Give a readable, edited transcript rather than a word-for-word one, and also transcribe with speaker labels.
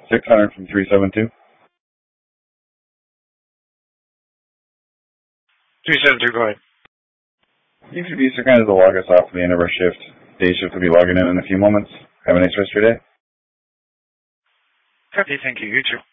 Speaker 1: 600 from 372.
Speaker 2: 372, go ahead.
Speaker 1: You should be so kind as to log us off at the end of our shift. Day shift will be logging in a few moments. Have a nice rest of your day.
Speaker 2: Copy, thank you. You too.